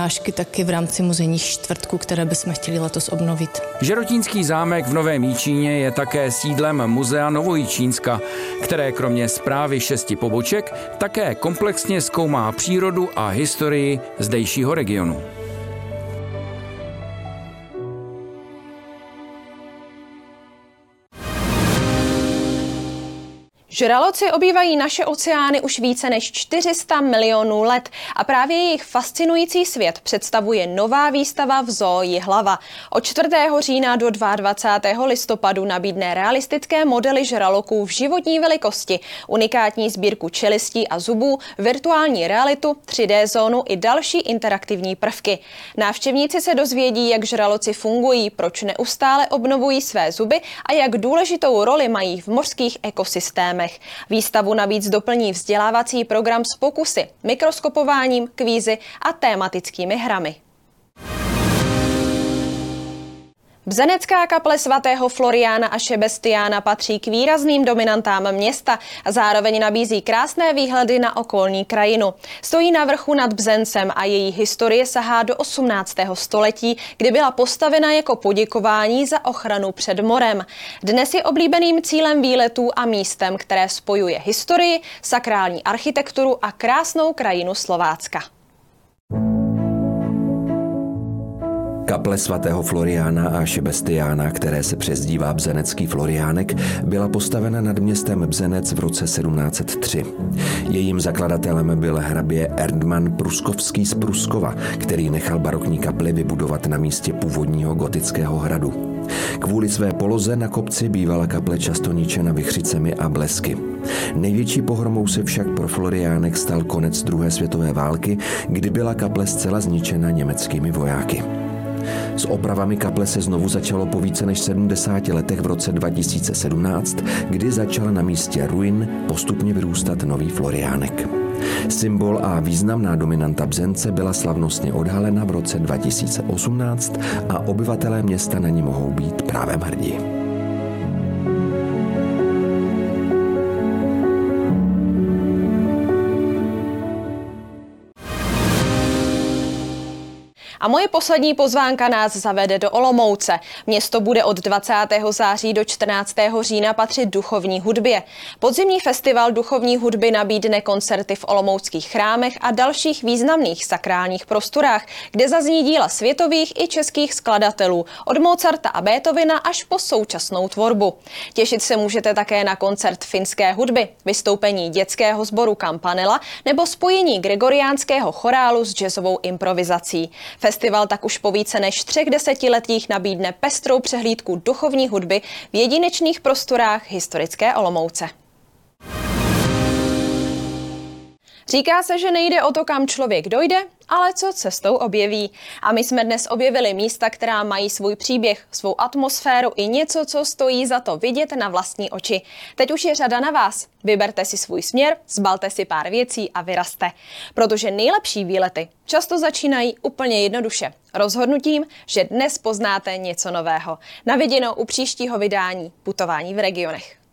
přednášky taky v rámci muzejních čtvrtků, které bychom chtěli letos obnovit. Žerotínský zámek v Novém Jičíně je také sídlem Muzea Novojičínska, které kromě správy 6 poboček také komplexně zkoumá přírodu a historii zdejšího regionu. Žraloci obývají naše oceány už více než 400 milionů let a právě jejich fascinující svět představuje nová výstava v Zoo Jihlava. Od 4. října do 22. listopadu nabídne realistické modely žraloků v životní velikosti, unikátní sbírku čelistí a zubů, virtuální realitu, 3D zónu i další interaktivní prvky. Návštěvníci se dozvědí, jak žraloci fungují, proč neustále obnovují své zuby a jak důležitou roli mají v mořských ekosystémech. Výstavu navíc doplní vzdělávací program s pokusy, mikroskopováním, kvízy a tématickými hrami. Bzenecká kaple svatého Floriána a Šebestiána patří k výrazným dominantám města a zároveň nabízí krásné výhledy na okolní krajinu. Stojí na vrchu nad Bzencem a její historie sahá do 18. století, kdy byla postavena jako poděkování za ochranu před morem. Dnes je oblíbeným cílem výletů a místem, které spojuje historii, sakrální architekturu a krásnou krajinu Slovácka. Kaple svatého Floriána a Šebestiána, které se přezdívá Bzenecký Floriánek, byla postavena nad městem Bzenec v roce 1703. Jejím zakladatelem byl hrabě Erdman Pruskovský z Pruskova, který nechal barokní kapli vybudovat na místě původního gotického hradu. Kvůli své poloze na kopci bývala kaple často ničena vichřicemi a blesky. Největší pohromou se však pro Floriánek stal konec druhé světové války, kdy byla kaple zcela zničena německými vojáky. S opravami kaple se znovu začalo po více než 70 letech v roce 2017, kdy začal na místě ruin postupně vyrůstat nový Floriánek. Symbol a významná dominanta Bzence byla slavnostně odhalena v roce 2018 a obyvatelé města na ní mohou být právem hrdí. A moje poslední pozvánka nás zavede do Olomouce. Město bude od 20. září do 14. října patřit duchovní hudbě. Podzimní festival duchovní hudby nabídne koncerty v olomouckých chrámech a dalších významných sakrálních prostorách, kde zazní díla světových i českých skladatelů, od Mozarta a Beethovena až po současnou tvorbu. Těšit se můžete také na koncert finské hudby, vystoupení dětského sboru Campanella nebo spojení gregoriánského chorálu s jazzovou improvizací. Festival tak už po více než 3 desetiletích nabídne pestrou přehlídku duchovní hudby v jedinečných prostorách historické Olomouce. Říká se, že nejde o to, kam člověk dojde, ale co cestou objeví. A my jsme dnes objevili místa, která mají svůj příběh, svou atmosféru i něco, co stojí za to vidět na vlastní oči. Teď už je řada na vás. Vyberte si svůj směr, zbalte si pár věcí a vyrazte. Protože nejlepší výlety často začínají úplně jednoduše. Rozhodnutím, že dnes poznáte něco nového. Na viděnou u příštího vydání Putování v regionech.